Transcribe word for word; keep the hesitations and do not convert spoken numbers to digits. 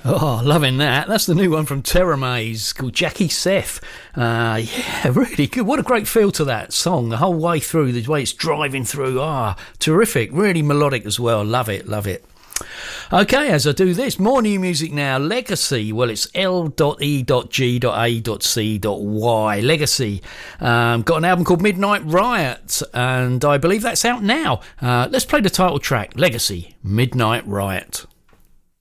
Oh, loving that. That's the new one from Terra Maze called Jackie Seth. Uh, yeah, really good. What a great feel to that song the whole way through, the way it's driving through. Ah, terrific. Really melodic as well. Love it, love it. Okay, as I do this, more new music now. Legacy. Well, it's L E G A C Y. Legacy. Um, got an album called Midnight Riot, and I believe that's out now. Uh, let's play the title track, Legacy, Midnight Riot.